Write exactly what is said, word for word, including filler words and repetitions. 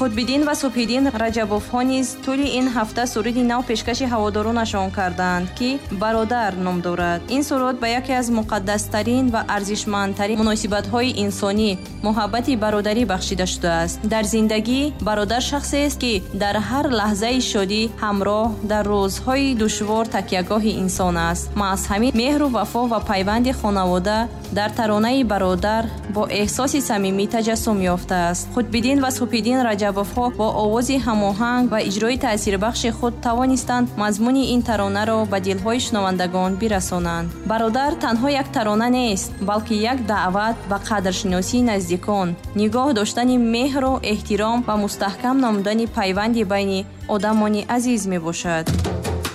Худбиддин ва Субҳиддин Раҷабовҳо низ тӯли ин ҳафта суруди нав пешкаши ҳаводоронашон карданд, ки бародар ном дорад. Ин суруд ба яке аз муқаддастарин ва арзишмандтарин муносибатҳои инсонӣ, муҳаббати бародарӣ бахшида шудааст. Дар зиндагӣ бародар шахсест, ки дар ҳар лаҳзаи шодӣ ҳамроҳ, дар рӯзҳои душвор такягоҳи инсон аст. Маъз ҳамин меҳру вафо ва пайванди хонавода дар таронаи бародар бо эҳсоси самимӣ таҷассум ёфтааст. Худбиддин ва Субҳиддин Раҷабовҳо бо овози ҳамоҳанг ва иҷрои таъсирбахши худ тавонистанд мазмуни ин таронаро ба дилҳои шунавандагон бирасонанд. Бародар танҳо як тарона нест, балки як даъват ба қадршиносии наздикон, нигоҳ доштани меҳру эҳтиром ва мустаҳкам намудани пайванди байни одамони азиз мебошад.